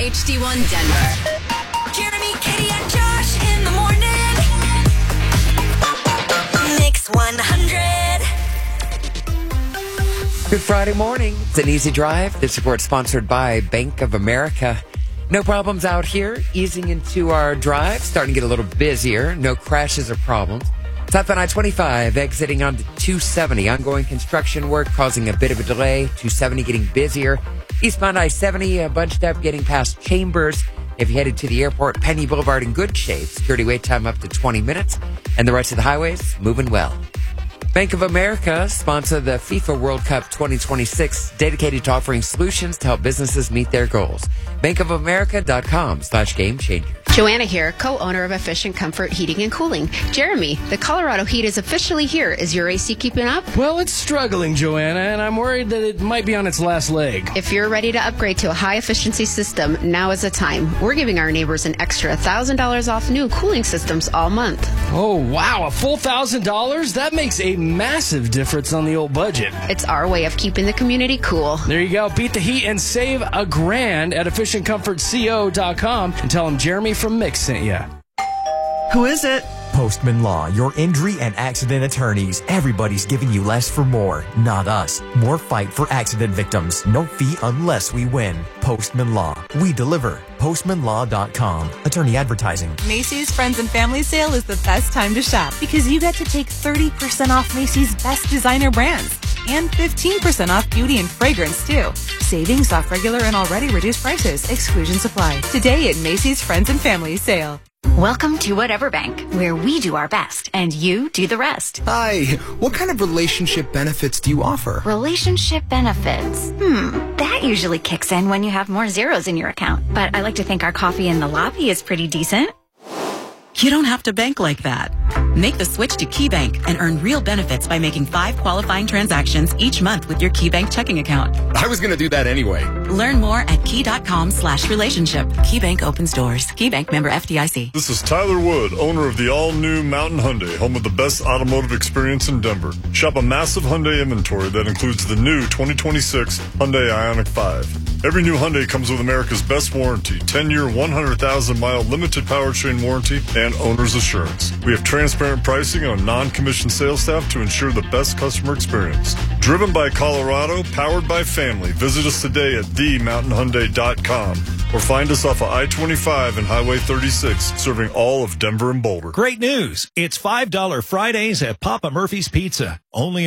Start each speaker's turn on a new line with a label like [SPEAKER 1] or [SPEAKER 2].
[SPEAKER 1] HD1 Denver. Jeremy, Katie, and Josh in the morning. Mix 100.
[SPEAKER 2] Good Friday morning. It's an easy drive. This report sponsored by Bank of America. No problems out here. Easing into our drive. Starting to get a little busier. No crashes or problems. South on I-25 exiting onto 270. Ongoing construction work causing a bit of a delay. 270 getting busier. Eastbound I-70 bunched up getting past Chambers. If you headed to the airport, Penny Boulevard in good shape. Security wait time up to 20 minutes. And the rest of the highways moving well. Bank of America sponsor the FIFA World Cup 2026, dedicated to offering solutions to help businesses meet their goals. bankofamerica.com/game changer.
[SPEAKER 3] Joanna here, co-owner of Efficient Comfort Heating and Cooling. Jeremy, the Colorado heat is officially here. Is your AC keeping up?
[SPEAKER 4] Well, it's struggling, Joanna, and I'm worried that it might be on its last leg.
[SPEAKER 3] If you're ready to upgrade to a high-efficiency system, now is the time. We're giving our neighbors an extra $1,000 off new cooling systems all month.
[SPEAKER 4] Oh, wow, a full $1,000? That makes a massive difference on the old budget.
[SPEAKER 3] It's our way of keeping the community cool.
[SPEAKER 4] There you go. Beat the heat and save $1,000 at EfficientComfortCO.com and tell them Jeremy from Mix sent you.
[SPEAKER 5] Who is it?
[SPEAKER 6] Postman Law, your injury and accident attorneys. Everybody's giving you less for more, not us. More fight for accident victims. No fee unless we win. Postman Law. We deliver. PostmanLaw.com. Attorney advertising.
[SPEAKER 7] Macy's Friends and Family Sale is the best time to shop because you get to take 30% off Macy's best designer brands and 15% off beauty and fragrance too. Savings off regular and already reduced prices. Exclusions apply. Today at Macy's Friends and Family Sale.
[SPEAKER 8] Welcome to Whatever Bank, where we do our best and you do the rest.
[SPEAKER 9] Hi, what kind of relationship benefits do you offer?
[SPEAKER 8] Relationship benefits. That usually kicks in when you have more zeros in your account. But I like to think our coffee in the lobby is pretty decent.
[SPEAKER 5] You don't have to bank like that. Make the switch to KeyBank and earn real benefits by making 5 qualifying transactions each month with your KeyBank checking account.
[SPEAKER 9] I was going to do that anyway.
[SPEAKER 5] Learn more at key.com/relationship. KeyBank opens doors. KeyBank member FDIC.
[SPEAKER 10] This is Tyler Wood, owner of the all-new Mountain Hyundai, home of the best automotive experience in Denver. Shop a massive Hyundai inventory that includes the new 2026 Hyundai Ioniq 5. Every new Hyundai comes with America's best warranty, 10-year, 100,000-mile limited powertrain warranty, and owner's assurance. We have transparent pricing on non-commissioned sales staff to ensure the best customer experience. Driven by Colorado, powered by family. Visit us today at themountainhyundai.com or find us off of I-25 and Highway 36, serving all of Denver and Boulder.
[SPEAKER 11] Great news. It's $5 Fridays at Papa Murphy's Pizza. Only